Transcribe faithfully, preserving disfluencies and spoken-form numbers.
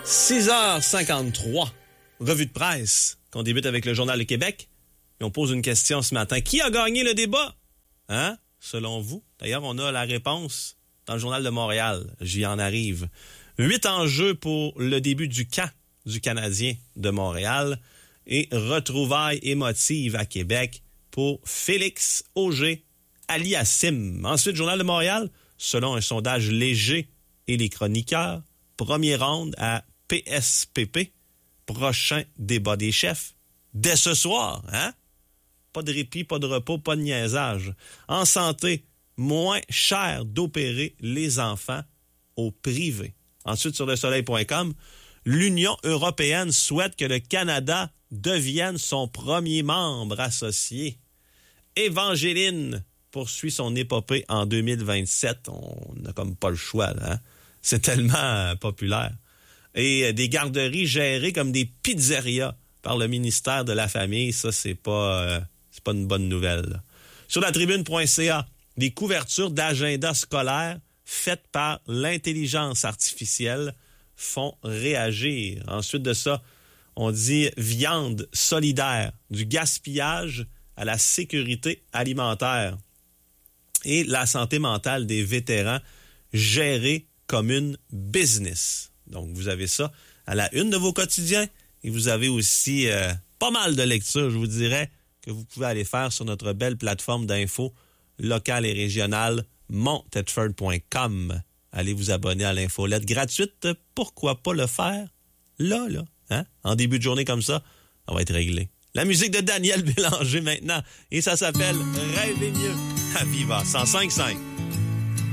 six heures cinquante-trois, revue de presse, qu'on débute avec le Journal de Québec. Et on pose une question ce matin. Qui a gagné le débat? Hein? Selon vous? D'ailleurs, on a la réponse dans le Journal de Montréal. J'y en arrive. Huit enjeux pour le début du camp du Canadien de Montréal et retrouvailles émotives à Québec pour Félix Auger-Aliassime. Ensuite, Journal de Montréal, selon un sondage léger et les chroniqueurs, premier round à P S P P, prochain débat des chefs, dès ce soir, hein? Pas de répit, pas de repos, pas de niaisage. En santé, moins cher d'opérer les enfants au privé. Ensuite, sur le soleil point com, l'Union européenne souhaite que le Canada devienne son premier membre associé. Évangéline poursuit son épopée en deux mille vingt-sept. On n'a comme pas le choix, là, hein? C'est tellement populaire. Et des garderies gérées comme des pizzerias par le ministère de la Famille, ça, c'est pas, euh, c'est pas une bonne nouvelle, là. Sur la tribune point c a, des couvertures d'agenda scolaire faites par l'intelligence artificielle font réagir. Ensuite de ça, on dit viande solidaire, du gaspillage à la sécurité alimentaire et la santé mentale des vétérans gérée comme une business. Donc, vous avez ça à la une de vos quotidiens et vous avez aussi euh, pas mal de lectures, je vous dirais, que vous pouvez aller faire sur notre belle plateforme d'infos locale et régionale mont tedford point com. Allez vous abonner à l'infolette gratuite. Pourquoi pas le faire là, là, hein? En début de journée comme ça, on va être réglé. La musique de Daniel Bélanger maintenant, et ça s'appelle « Rêver mieux » à Viva cent cinq virgule cinq.